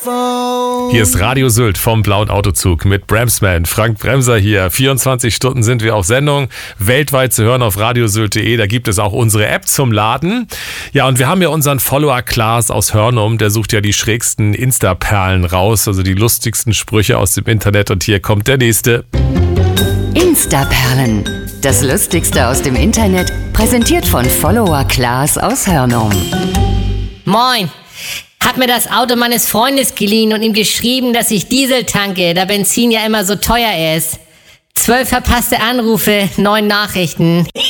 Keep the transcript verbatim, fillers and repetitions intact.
Hier ist Radio Sylt vom Blauen Autozug mit Bremsman. Frank Bremser hier. vierundzwanzig Stunden sind wir auf Sendung. Weltweit zu hören auf radiosylt punkt de. Da gibt es auch unsere App zum Laden. Ja, und wir haben ja unseren Follower Klaas aus Hörnum. Der sucht ja die schrägsten Insta-Perlen raus, also die lustigsten Sprüche aus dem Internet. Und hier kommt der nächste. Insta-Perlen. Das Lustigste aus dem Internet, präsentiert von Follower Klaas aus Hörnum. Moin. Hab mir das Auto meines Freundes geliehen und ihm geschrieben, dass ich Diesel tanke, da Benzin ja immer so teuer ist. Zwölf verpasste Anrufe, neun Nachrichten.